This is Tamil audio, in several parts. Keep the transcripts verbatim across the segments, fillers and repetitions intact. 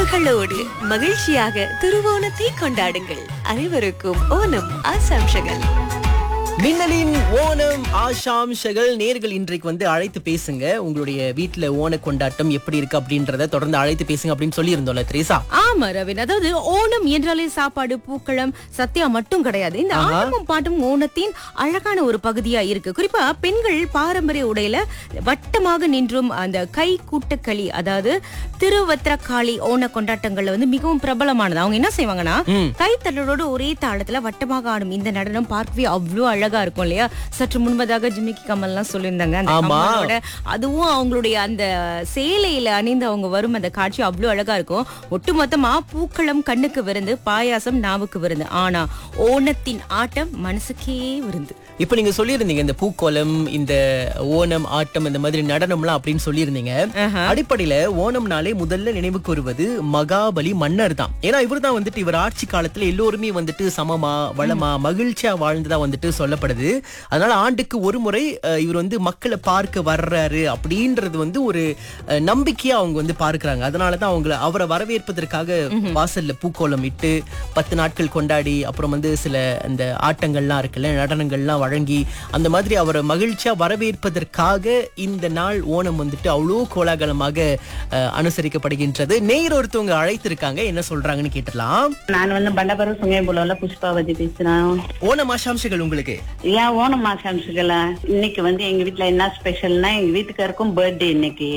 உறவுகளோடு மகிழ்ச்சியாக திருவோணத்தை கொண்டாடுங்கள். அனைவருக்கும் ஓணம் ஆசாம்ஷகள். மின்னலின் ஓணம் ஆசாம்ஷகள். நேர்கள் இன்றைக்கு வந்து அழைத்து பேசுங்க. உங்களுடைய வீட்டுல ஓண கொண்டாட்டம் எப்படி இருக்கு அப்படின்றத தொடர்ந்து அழைத்து பேசுங்க அப்படின்னு சொல்லி இருந்தோம்ல திரேசா. ஆமா ரவின், அதாவது ஓணம் என்றாலே சாப்பாடு, பூக்களம், சத்யா மட்டும் கிடையாது. இந்த ஆட்டமும் பாட்டும் ஓணத்தின் அழகான ஒரு பகுதியா இருக்கு. குறிப்பா பெண்கள் பாரம்பரிய உடையில வட்டமாக நின்றும் அந்த கை கூட்டக்களி, அதாவது திருவத்திரக்காளி ஓண கொண்டாட்டங்கள்ல வந்து மிகவும் பிரபலமானது. அவங்க என்ன செய்வாங்கன்னா, கை தள்ளலோடு ஒரே தாளத்துல வட்டமாக ஆடும் இந்த நடனம் பார்க்கவே அவ்வளவு அழகா இருக்கும் இல்லையா? சற்று முன்பதாக ஜிமிக்கி கமல் எல்லாம் சொல்லியிருந்தாங்க. அந்த கமலோட அதுவும் அவங்களுடைய அந்த சேலையில அணிந்து அவங்க வரும் அந்த காட்சி அவ்வளவு அழகா இருக்கும். ஒட்டுமொத்தமா பூக்களம் கண்ணுக்கு விருந்து, பாயாசம் நாவுக்கு விருந்து, ஆனா ஓணத்தின் ஆட்டம் மனசுக்கே விருந்து. இப்ப நீங்க சொல்லியிருந்தீங்க இந்த பூக்கோலம், இந்த ஓணம் ஆட்டம், இந்த மாதிரி நடனம்லாம் அப்படின்னு சொல்லியிருந்தீங்க. அடிப்படையில ஓணம்னாலே முதல்ல நினைவுக்கு வருவது மகாபலி மன்னர் தான். ஏன்னா இவர் தான் வந்துட்டு இவர் ஆட்சி காலத்துல எல்லோருமே வந்துட்டு சமமா வளமா மகிழ்ச்சியா வாழ்ந்ததா வந்துட்டு சொல்லப்படுது. அதனால ஆண்டுக்கு ஒரு முறை இவர் வந்து மக்களை பார்க்க வர்றாரு அப்படின்றது வந்து ஒரு நம்பிக்கையா அவங்க வந்து பார்க்கிறாங்க. அதனாலதான் அவங்களை அவரை வரவேற்பதற்காக வாசல்ல பூக்கோலம் இட்டு பத்து நாட்கள் கொண்டாடி, அப்புறம் வந்து சில அந்த ஆட்டங்கள்லாம் இருக்குல்ல, நடனங்கள்லாம் வழங்கி அந்த மாதிரி அவரை மகிழ்ச்சியா வரவேற்பதற்காக இந்த நாள் ஓணம் வந்துட்டு அவ்வளோ கோலாகலமாக அனுசரிக்கப்படுகின்றது. நேயர் ஒருத்தவங்க அழைத்திருக்காங்க, என்ன சொல்றாங்கன்னு கேட்டலாம். நான் வந்து பண்டபர சுங்கைபுலோல புஷ்பாவதி பேசுறேன். ஓணம் ஆசாம்ஷங்கள் உங்களுக்கு ஏன் ஓணம் ஆசாம்ஷங்கள இன்னைக்கு வந்து எங்க வீட்டுல என்ன ஸ்பெஷல்னா, எங்க வீட்டுக்காருக்கும் பர்த்டே இன்னைக்கு.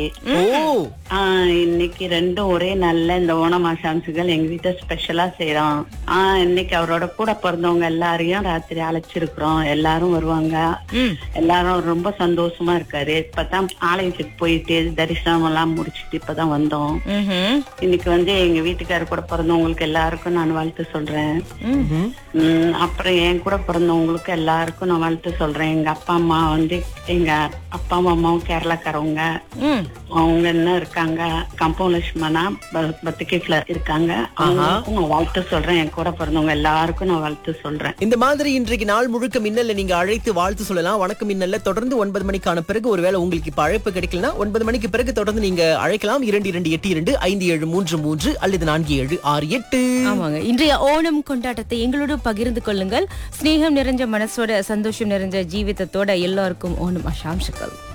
ஆஹ் இன்னைக்கு ரெண்டும் ஒரே நல்ல இந்த ஓணம் ஆசாம்ஷங்கள் எங்க வீட்டை ஸ்பெஷலா செய்யறோம். ஆஹ் இன்னைக்கு அவரோட கூட பிறந்தவங்க எல்லாரையும் ராத்திரி அழைச்சிருக்கிறோம். எல்லாரும் வருவாங்க. எல்லாரும் ரொம்ப சந்தோஷமா இருக்காரு. இப்பதான் ஆலயத்துக்கு போயிட்டு தரிசனம் எல்லாம் முடிச்சுட்டு இப்பதான் வந்தோம். இன்னைக்கு வந்து எங்க வீட்டுக்காரு கூட பிறந்தவங்களுக்கு எல்லாருக்கும் நான் வாழ்த்து சொல்றேன். உம் அப்புறம் என் கூட பிறந்தவங்களுக்கு எல்லாருக்கும் நான் வாழ்த்து சொல்றேன். எங்க அப்பா அம்மா வந்து எங்க அப்பா அம்மாவும் கேரளாக்காரவங்க. அவங்க என்ன இருக்காங்க, கம்பவுண்ட் லட்சுமணா பத்துக்கேட்ல இருக்காங்க. அவங்களுக்கும் நான் வாழ்த்து சொல்றேன். என் கூட பிறந்தவங்க எல்லாருக்கும் நான் வாழ்த்து சொல்றேன். இந்த மாதிரி இன்றைக்கு நாள் முழுக்க மின்னல்ல நீங்க அழைத்து வாழ்த்து சொல்லலாம். வணக்கம் மின்னல்ல தொடர்ந்து ஒன்பது மணிக்கான பிறகு ஒருவேளை உங்களுக்கு இப்ப அழைப்பு கிடைக்கலனா ஒன்பது மணிக்கு பிறகு தொடர்ந்து நீங்க அழைக்கலாம். இரண்டு இரண்டு எட்டு இரண்டு ஐந்து ஏழு மூன்று மூன்று அல்லது நான்கு ஏழு ஆறு எட்டு. ஆமாங்க, இன்றைய ஓணம் கொண்டாட்டத்தை எங்களோடு பகிர்ந்து கொள்ளுங்கள். ஸ்நேகம் நிறைஞ்ச மனசோட, சந்தோஷம் நிறைஞ்ச ஜீவிதத்தோட எல்லாருக்கும் ஓணம் ஆசாம்ஷகள்.